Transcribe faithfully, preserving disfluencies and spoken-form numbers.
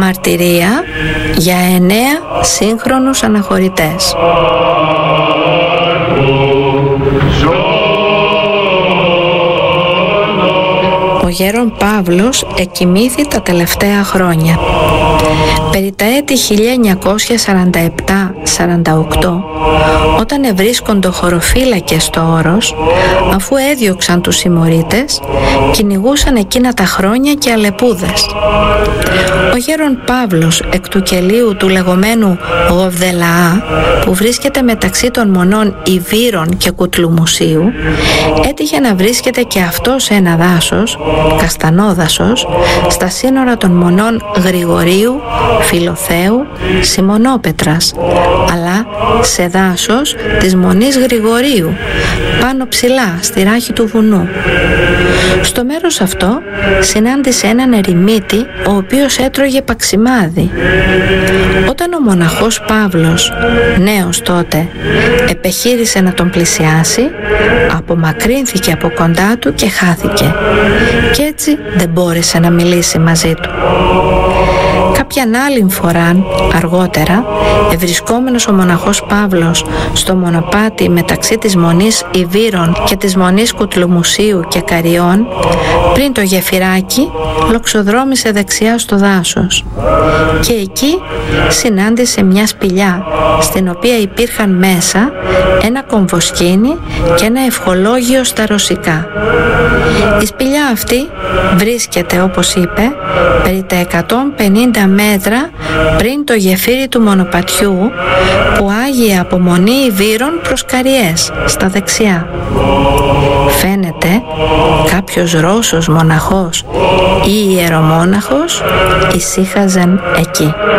μαρτυρία για εννέα σύγχρονους αναχωρητές. Ο γέρον Παύλος εκοιμήθη τα τελευταία χρόνια. Περί τα έτη χίλια εννιακόσια σαράντα επτά σαράντα οκτώ, όταν ευρίσκοντο χωροφύλακες στο όρος, αφού έδιωξαν τους συμμορίτες, κυνηγούσαν εκείνα τα χρόνια και αλεπούδες. Ο γέρον Παύλος, εκ του κελίου του λεγόμενου Γοβδελαά, που βρίσκεται μεταξύ των μονών Ιβύρων και Κουτλουμουσίου, έτυχε να βρίσκεται και αυτό σε ένα δάσος, καστανόδασος, στα σύνορα των μονών Γρηγορίου, Φιλοθέου, Σιμωνόπετρας, αλλά σε δάσος της μονής Γρηγορίου, πάνω ψηλά στη ράχη του βουνού. Στο μέρος αυτό συνάντησε έναν ερημίτη, ο οποίος έτρωγε παξιμάδι. Όταν ο μοναχός Παύλος, νέος τότε, επεχείρησε να τον πλησιάσει, απομακρύνθηκε από κοντά του και χάθηκε, και έτσι δεν μπόρεσε να μιλήσει μαζί του. Κάποιαν άλλη φορά αργότερα, ευρισκόμενος ο μοναχός Παύλος στο μονοπάτι μεταξύ της μονής Ιβύρων και της μονής Κουτλουμουσίου και Καριών, πριν το γεφυράκι, λοξοδρόμησε δεξιά στο δάσος και εκεί συνάντησε μια σπηλιά, στην οποία υπήρχαν μέσα ένα κομβοσκήνη και ένα ευχολόγιο στα ρωσικά. Η σπηλιά αυτή βρίσκεται, όπως είπε, περί τα εκατόν πενήντα μέτρα πριν το γεφύρι του μονοπατιού, που άγει από μονή Ιβύρων προς Καριές στα δεξιά. Φαίνεται κάποιος Ρώσος μοναχός ή ιερομόναχος ησύχαζεν εκεί.